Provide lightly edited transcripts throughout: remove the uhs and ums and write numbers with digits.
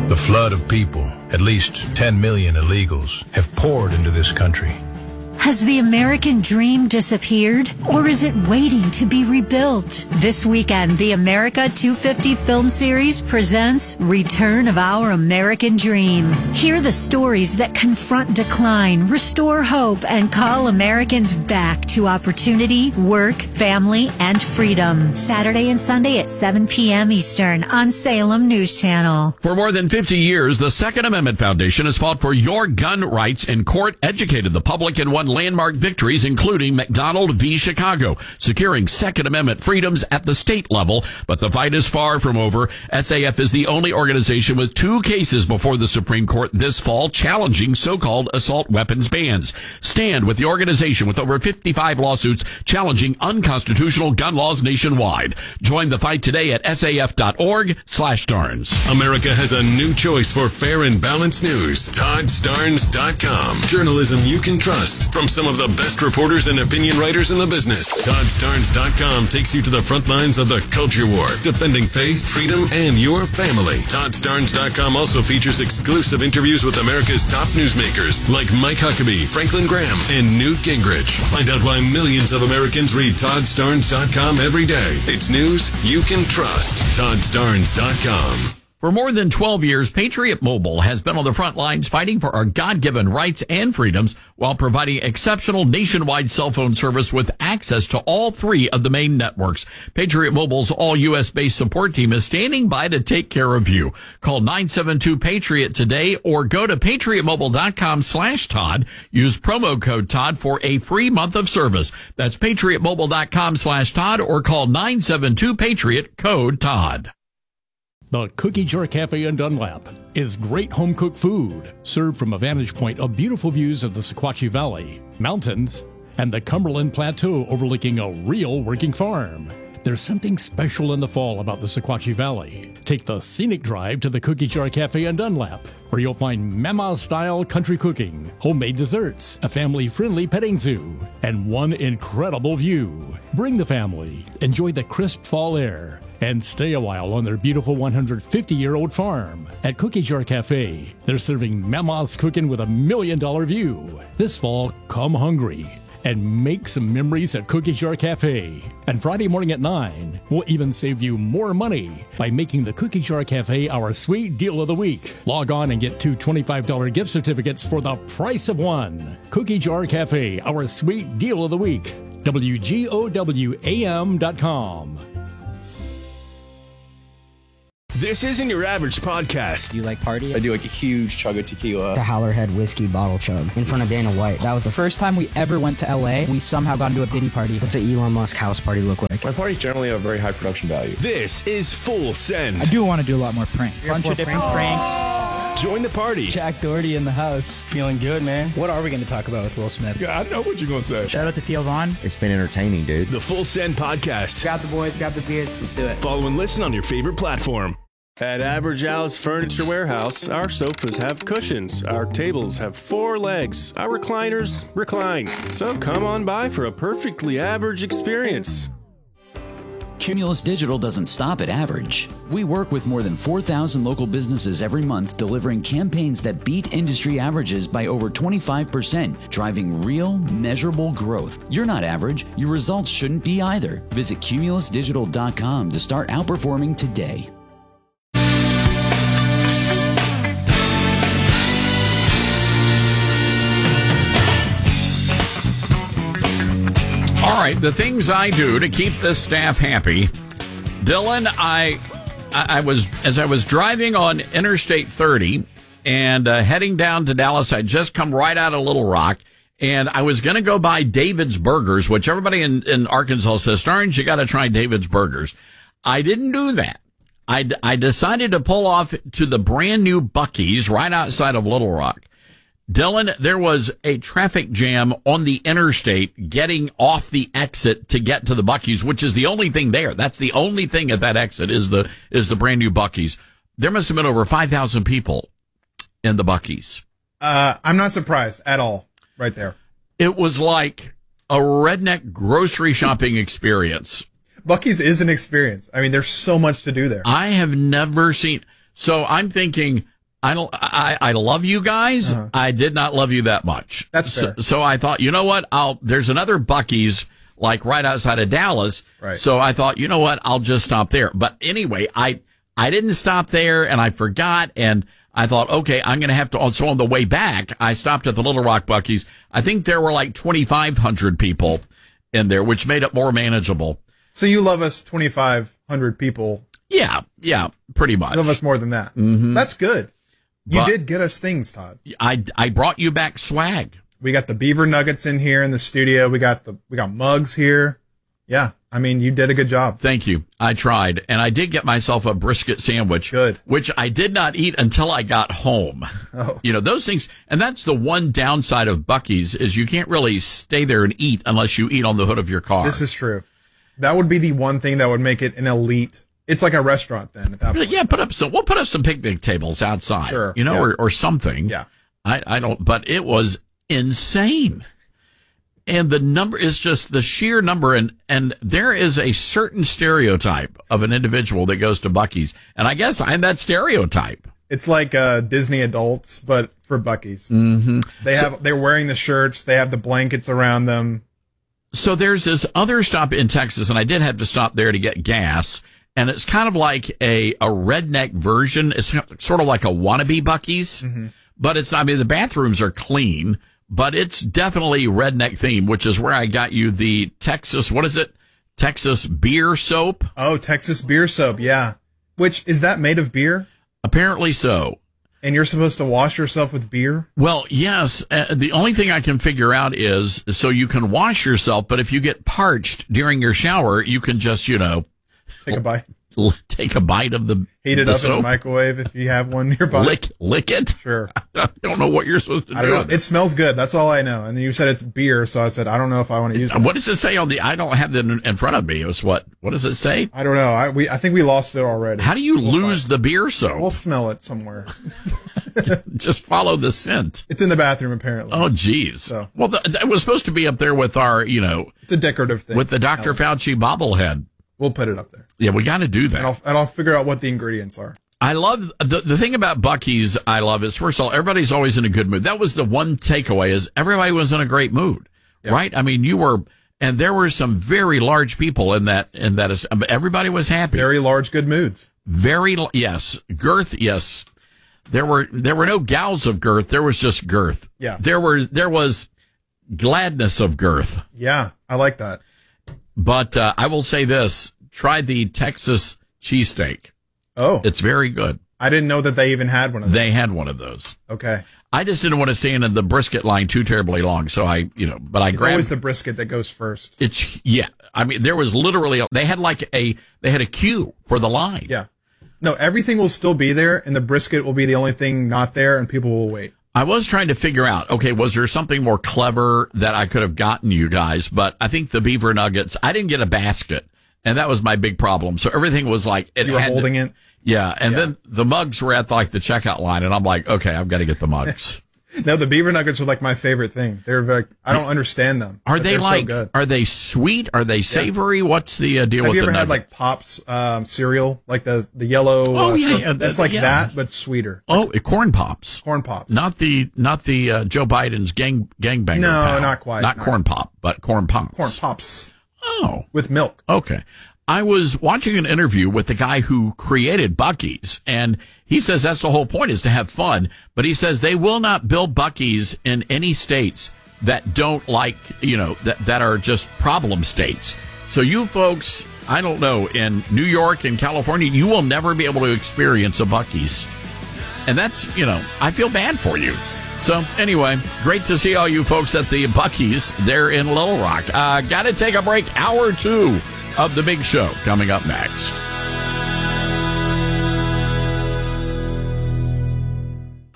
The flood of people, at least 10 million illegals, have poured into this country. Has the American dream disappeared, or is it waiting to be rebuilt? This weekend, the America 250 film series presents Return of Our American Dream. Hear the stories that confront decline, restore hope, and call Americans back to opportunity, work, family, and freedom. Saturday and Sunday at 7 p.m. Eastern on Salem News Channel. For more than 50 years, the Second Amendment Foundation has fought for your gun rights in court, educated the public, and won landmark victories, including McDonald v. Chicago, securing Second Amendment freedoms at the state level. But the fight is far from over. SAF is the only organization with 2 cases before the Supreme Court this fall challenging so-called assault weapons bans. Stand with the organization with over 55 lawsuits challenging unconstitutional gun laws nationwide. Join the fight today at saf.org/Starnes. America has a new choice for fair and balanced news. ToddStarnes.com. Journalism you can trust from some of the best reporters and opinion writers in the business. ToddStarnes.com takes you to the front lines of the culture war, defending faith, freedom, and your family. ToddStarnes.com also features exclusive interviews with America's top newsmakers like Mike Huckabee, Franklin Graham, and Newt Gingrich. Find out why millions of Americans read ToddStarnes.com every day. It's news you can trust. ToddStarnes.com. For more than 12 years, Patriot Mobile has been on the front lines fighting for our God-given rights and freedoms while providing exceptional nationwide cell phone service with access to all 3 of the main networks. Patriot Mobile's all-U.S.-based support team is standing by to take care of you. Call 972-PATRIOT today or go to patriotmobile.com/Todd. Use promo code Todd for a free month of service. That's patriotmobile.com/Todd or call 972-PATRIOT, code Todd. The Cookie Jar Cafe in Dunlap is great home-cooked food, served from a vantage point of beautiful views of the Sequatchie Valley, mountains, and the Cumberland Plateau overlooking a real working farm. There's something special in the fall about the Sequatchie Valley. Take the scenic drive to the Cookie Jar Cafe in Dunlap, where you'll find Mama-style country cooking, homemade desserts, a family-friendly petting zoo, and one incredible view. Bring the family, enjoy the crisp fall air, and stay a while on their beautiful 150-year-old farm. At Cookie Jar Cafe, they're serving Mama's cooking with $1 million view. This fall, come hungry and make some memories at Cookie Jar Cafe. And Friday morning at 9, we'll even save you more money by making the Cookie Jar Cafe our sweet deal of the week. Log on and get 2 $25 gift certificates for the price of one. Cookie Jar Cafe, our sweet deal of the week. WGOWAM.com. This isn't your average podcast. Do you like party? I do like a huge chug of tequila. The Howlerhead whiskey bottle chug in front of Dana White. That was the first time we ever went to LA. We somehow got into a Diddy party. What's an Elon Musk house party look like? My parties generally have very high production value. This is Full Send. I do want to do a lot more pranks. Bunch of different pranks. Join the party. Jack Doherty in the house. Feeling good, man. What are we going to talk about with Will Smith? Yeah, I know what you're going to say. Shout out to Theo Vaughn. It's been entertaining, dude. The Full Send podcast. Grab the boys, grab the beers. Let's do it. Follow and listen on your favorite platform. At Average Al's Furniture Warehouse, our sofas have cushions, our tables have 4 legs, our recliners recline. So come on by for a perfectly average experience. Cumulus Digital doesn't stop at average. We work with more than 4,000 local businesses every month, delivering campaigns that beat industry averages by over 25%, driving real, measurable growth. You're not average. Your results shouldn't be either. Visit cumulusdigital.com to start outperforming today. All right, the things I do to keep the staff happy. Dylan, I was driving on Interstate 30 and heading down to Dallas. I'd just come right out of Little Rock, and I was going to go by David's Burgers, which everybody in Arkansas says, Starnes, you got to try David's Burgers. I didn't do that. I decided to pull off to the brand new Buc-ee's right outside of Little Rock. Dylan, there was a traffic jam on the interstate getting off the exit to get to the Buc-ee's, which is the only thing there. That's the only thing at that exit is the brand new Buc-ee's. There must have been over 5,000 people in the Buc-ee's. I'm not surprised at all right there. It was like a redneck grocery shopping experience. Buc-ee's is an experience. I mean, there's so much to do there. I have never seen. So I'm thinking, I love you guys. I did not love you that much. That's fair. So I thought, you know what? There's another Buc-ee's like right outside of Dallas. Right. So I thought, you know what? I'll just stop there. But anyway, I didn't stop there, and I forgot, and I thought, okay, I'm going to have to. So on the way back, I stopped at the Little Rock Buc-ee's. I think there were like 2,500 people in there, which made it more manageable. So you love us 2,500 people. Yeah, pretty much. You love us more than that. Mm-hmm. That's good. You did get us things, Todd. I brought you back swag. We got the beaver nuggets in here in the studio. We got mugs here. Yeah. I mean, you did a good job. Thank you. I tried, and I did get myself a brisket sandwich. Good. Which I did not eat until I got home. Oh. You know, those things, and that's the one downside of Buc-ee's is you can't really stay there and eat unless you eat on the hood of your car. This is true. That would be the one thing that would make it an elite. It's like a restaurant then at that point. Yeah, we'll put up some picnic tables outside. Sure. You know, yeah. or something. Yeah. I don't, but it was insane. And the number is just the sheer number. And there is a certain stereotype of an individual that goes to Buc-ee's. And I guess I'm that stereotype. It's like Disney adults, but for Buc-ee's. Mm-hmm. They're wearing the shirts. They have the blankets around them. So there's this other stop in Texas, and I did have to stop there to get gas. And it's kind of like a redneck version. It's sort of like a wannabe Buc-ee's. Mm-hmm. But it's, I mean, the bathrooms are clean. But it's definitely redneck theme, which is where I got you the Texas, what is it? Texas beer soap? Oh, Texas beer soap, yeah. Which, is that made of beer? Apparently so. And you're supposed to wash yourself with beer? Well, yes. The only thing I can figure out is, so you can wash yourself, but if you get parched during your shower, you can just, take a bite. Take a bite of the heat it the up soap. In the microwave if you have one nearby. Lick it? Sure. I don't know what you're supposed to do. I don't know. It smells good. That's all I know. And you said it's beer, so I said, I don't know if I want to use it. What does it say on I don't have it in front of me. It was what does it say? I don't know. I think we lost it already. How do you lose the beer soap? We'll smell it somewhere. Just follow the scent. It's in the bathroom, apparently. Oh, geez. So. Well, that was supposed to be up there with our, It's a decorative thing. With the Dr. Fauci bobblehead. We'll put it up there. Yeah, we got to do that. And I'll figure out what the ingredients are. I love the thing about Buc-ee's. I love is first of all, everybody's always in a good mood. That was the one takeaway is everybody was in a great mood, right? I mean, and there were some very large people in that everybody was happy. Very large, good moods. Yes. Girth. Yes. There were no gals of girth. There was just girth. Yeah. There was gladness of girth. Yeah. I like that. But I will say this: try the Texas cheesesteak. Oh, it's very good. I didn't know that they even had one of those. They had one of those. Okay. I just didn't want to stand in the brisket line too terribly long, so I It's always the brisket that goes first. I mean, there was literally they had a queue for the line. Yeah. No, everything will still be there, and the brisket will be the only thing not there, and people will wait. I was trying to figure out, okay, was there something more clever that I could have gotten you guys? But I think the beaver nuggets, I didn't get a basket, and that was my big problem. So everything was like you were holding it. Yeah, and then the mugs were at the checkout line, and I'm like, okay, I've got to get the mugs. No, the beaver nuggets are like my favorite thing. They're like, I don't understand them. Are they so good. Are they sweet? Are they savory? What's the deal with the Have you ever had nugget? like Pops cereal, like the yellow? Oh yeah, that's like that, but sweeter. Oh, corn pops. Corn pops. Not the Joe Biden's gangbanger. No, pal. not quite. Not corn pop, but corn pops. Corn pops. Oh, with milk. Okay. I was watching an interview with the guy who created Buc-ee's, and he says that's the whole point is to have fun, but he says they will not build Buc-ee's in any states that don't like, that are just problem states. So you folks, I don't know, in New York and California, you will never be able to experience a Buc-ee's. And that's, I feel bad for you. So anyway, great to see all you folks at the Buc-ee's there in Little Rock. Got to take a break. Hour 2 of The Big Show coming up next.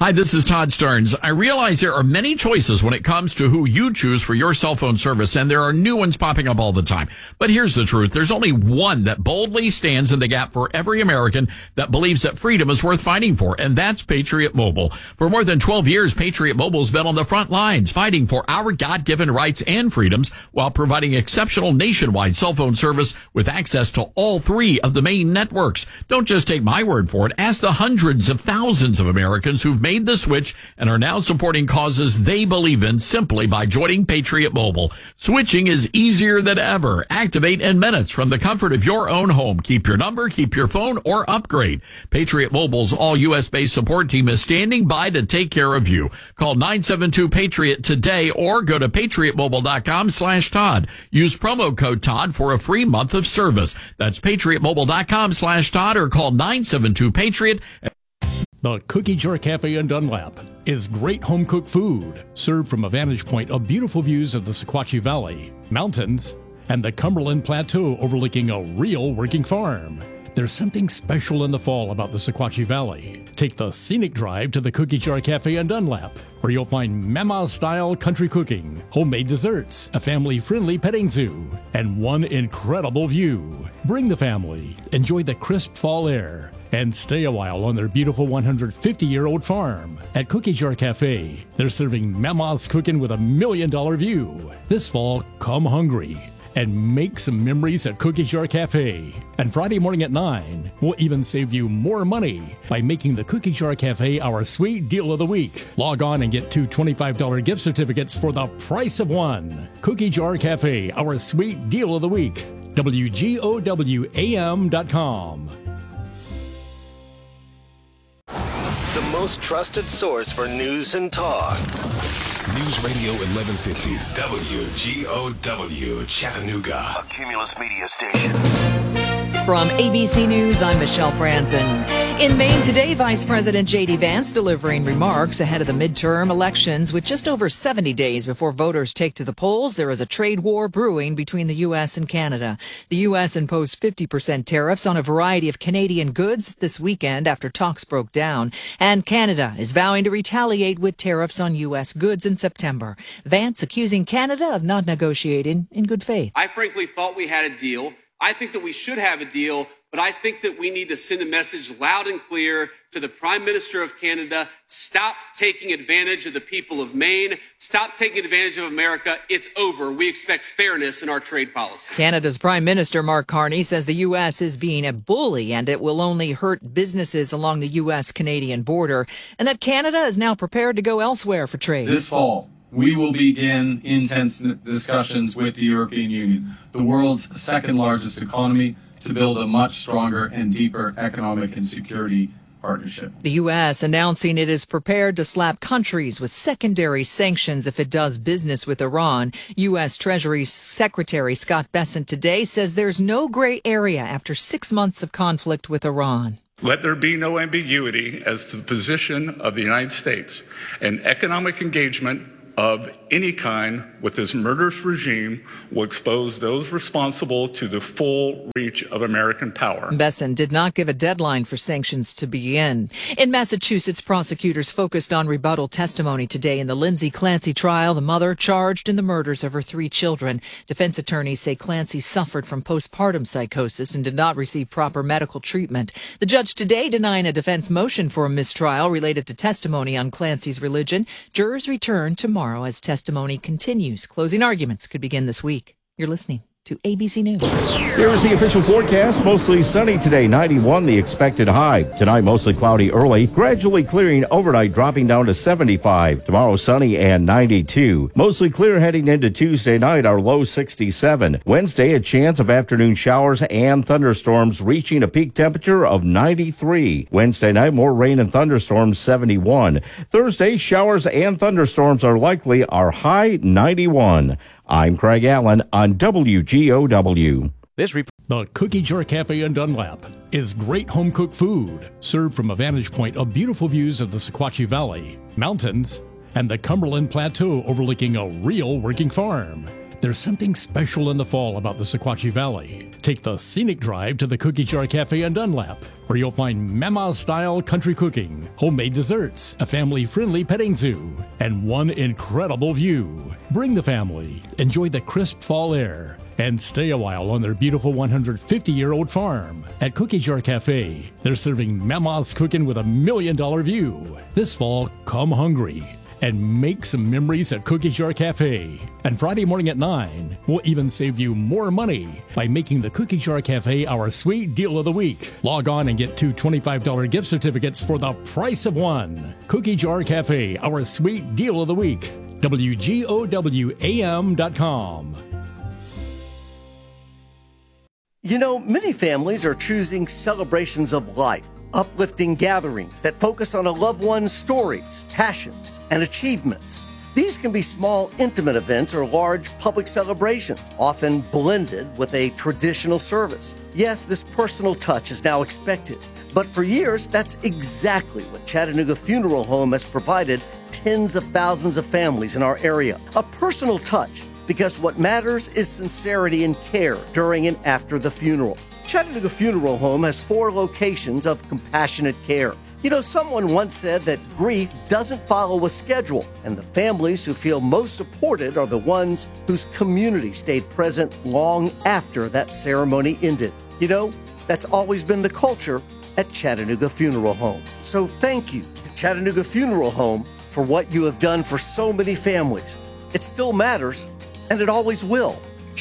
Hi, this is Todd Starnes. I realize there are many choices when it comes to who you choose for your cell phone service, and there are new ones popping up all the time. But here's the truth. There's only one that boldly stands in the gap for every American that believes that freedom is worth fighting for, and that's Patriot Mobile. For more than 12 years, Patriot Mobile's been on the front lines fighting for our God-given rights and freedoms while providing exceptional nationwide cell phone service with access to all three of the main networks. Don't just take my word for it. Ask the hundreds of thousands of Americans who've made the switch and are now supporting causes they believe in simply by joining Patriot Mobile. Switching is easier than ever. Activate in minutes from the comfort of your own home. Keep your number, keep your phone, or upgrade. Patriot Mobile's all U.S.-based support team is standing by to take care of you. Call 972-PATRIOT today or go to patriotmobile.com/Todd. Use promo code Todd for a free month of service. That's patriotmobile.com/Todd or call 972-PATRIOT. The Cookie Jar Cafe in Dunlap is great home-cooked food, served from a vantage point of beautiful views of the Sequatchie Valley, mountains, and the Cumberland Plateau overlooking a real working farm. There's something special in the fall about the Sequatchie Valley. Take the scenic drive to the Cookie Jar Cafe in Dunlap, where you'll find Mama-style country cooking, homemade desserts, a family-friendly petting zoo, and one incredible view. Bring the family, enjoy the crisp fall air, and stay a while on their beautiful 150-year-old farm. At Cookie Jar Cafe, they're serving Mama's cooking with $1 million view. This fall, come hungry and make some memories at Cookie Jar Cafe. And Friday morning at 9, we'll even save you more money by making the Cookie Jar Cafe our sweet deal of the week. Log on and get 2 $25 gift certificates for the price of one. Cookie Jar Cafe, our sweet deal of the week. WGOWAM.com. The most trusted source for news and talk. News Radio 1150, WGOW, Chattanooga. A Cumulus Media Station. From ABC News, I'm Michelle Franzen. In Maine today, Vice President J.D. Vance delivering remarks ahead of the midterm elections. With just over 70 days before voters take to the polls, there is a trade war brewing between the U.S. and Canada. The U.S. imposed 50% tariffs on a variety of Canadian goods this weekend after talks broke down. And Canada is vowing to retaliate with tariffs on U.S. goods in September. Vance accusing Canada of not negotiating in good faith. I frankly thought we had a deal. I think that we should have a deal, but I think that we need to send a message loud and clear to the Prime Minister of Canada. Stop taking advantage of the people of Maine. Stop taking advantage of America. It's over. We expect fairness in our trade policy. Canada's Prime Minister Mark Carney says the U.S. is being a bully and it will only hurt businesses along the U.S.-Canadian border, and that Canada is now prepared to go elsewhere for trade. This fall, we will begin intense discussions with the European Union, the world's second largest economy, to build a much stronger and deeper economic and security partnership. The U.S. announcing it is prepared to slap countries with secondary sanctions if it does business with Iran. U.S. Treasury Secretary Scott Bessent today says there's no gray area after 6 months of conflict with Iran. Let there be no ambiguity as to the position of the United States. An economic engagement of any kind with this murderous regime will expose those responsible to the full reach of American power. Bessent did not give a deadline for sanctions to begin. In Massachusetts, prosecutors focused on rebuttal testimony today in the Lindsay Clancy trial, the mother charged in the murders of her 3 children. Defense attorneys say Clancy suffered from postpartum psychosis and did not receive proper medical treatment. The judge today denying a defense motion for a mistrial related to testimony on Clancy's religion. Jurors return tomorrow as testimony continues. Closing arguments could begin this week. You're listening to ABC News. Here's the official forecast. Mostly sunny today, 91 the expected high. Tonight, mostly cloudy early, gradually clearing overnight, dropping down to 75. Tomorrow, sunny and 92. Mostly clear heading into Tuesday night, our low 67. Wednesday, a chance of afternoon showers and thunderstorms, reaching a peak temperature of 93. Wednesday night, more rain and thunderstorms, 71. Thursday, showers and thunderstorms are likely, our high 91. I'm Craig Allen on WGOW. The Cookie Jar Cafe in Dunlap is great home-cooked food, served from a vantage point of beautiful views of the Sequatchie Valley, mountains, and the Cumberland Plateau overlooking a real working farm. There's something special in the fall about the Sequatchie Valley. Take the scenic drive to the Cookie Jar Cafe in Dunlap, where you'll find Mama-style country cooking, homemade desserts, a family-friendly petting zoo, and one incredible view. Bring the family, enjoy the crisp fall air, and stay a while on their beautiful 150-year-old farm. At Cookie Jar Cafe, they're serving Mama's cooking with $1 million view. This fall, come hungry and make some memories at Cookie Jar Cafe. And Friday morning at 9, we'll even save you more money by making the Cookie Jar Cafe our sweet deal of the week. Log on and get 2 $25 gift certificates for the price of one. Cookie Jar Cafe, our sweet deal of the week. WGOWAM.com. You know, many families are choosing celebrations of life, uplifting gatherings that focus on a loved one's stories, passions, and achievements. These can be small, intimate events or large public celebrations, often blended with a traditional service. Yes, this personal touch is now expected, but for years, that's exactly what Chattanooga Funeral Home has provided tens of thousands of families in our area. A personal touch, because what matters is sincerity and care during and after the funeral. Chattanooga Funeral Home has 4 locations of compassionate care. You know, someone once said that grief doesn't follow a schedule, and the families who feel most supported are the ones whose community stayed present long after that ceremony ended. You know, that's always been the culture at Chattanooga Funeral Home. So thank you to Chattanooga Funeral Home for what you have done for so many families. It still matters, and it always will.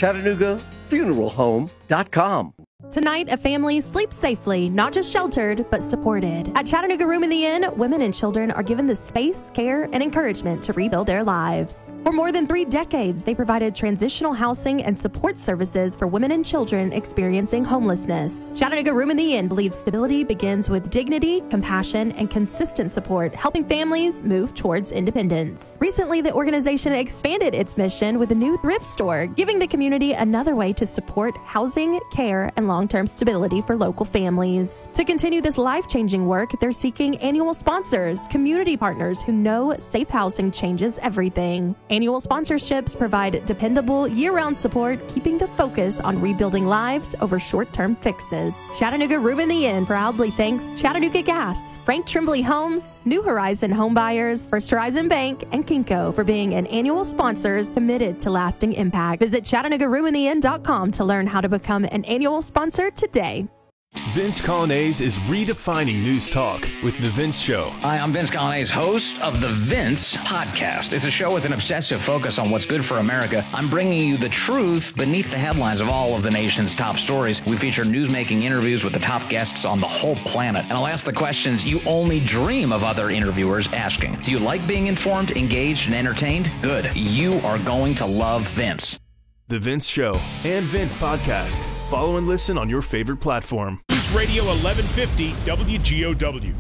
ChattanoogaFuneralHome.com. Tonight, a family sleeps safely, not just sheltered, but supported. At Chattanooga Room in the Inn, women and children are given the space, care, and encouragement to rebuild their lives. For more than 3 decades, they provided transitional housing and support services for women and children experiencing homelessness. Chattanooga Room in the Inn believes stability begins with dignity, compassion, and consistent support, helping families move towards independence. Recently, the organization expanded its mission with a new thrift store, giving the community another way to support housing, care, and long-term stability for local families. To continue this life-changing work, they're seeking annual sponsors, community partners who know safe housing changes everything. Annual sponsorships provide dependable, year-round support, keeping the focus on rebuilding lives over short-term fixes. Chattanooga Room in the Inn proudly thanks Chattanooga Gas, Frank Trimbley Homes, New Horizon Home Buyers, First Horizon Bank, and Kinko for being an annual sponsors committed to lasting impact. Visit ChattanoogaRoomInTheInn.com to learn how to become an annual sponsor today. Vince Colonnese is redefining news talk with The Vince Show. Hi, I'm Vince Colonnese, host of The Vince Podcast. It's a show with an obsessive focus on what's good for America. I'm bringing you the truth beneath the headlines of all of the nation's top stories. We feature newsmaking interviews with the top guests on the whole planet. And I'll ask the questions you only dream of other interviewers asking. Do you like being informed, engaged, and entertained? Good. You are going to love Vince. The Vince Show and Vince Podcast. Follow and listen on your favorite platform. News Radio 1150 WGOW.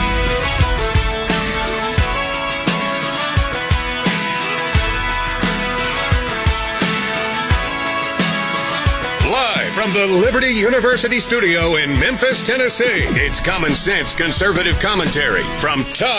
Live from the Liberty University studio in Memphis, Tennessee, it's Common Sense Conservative Commentary from Todd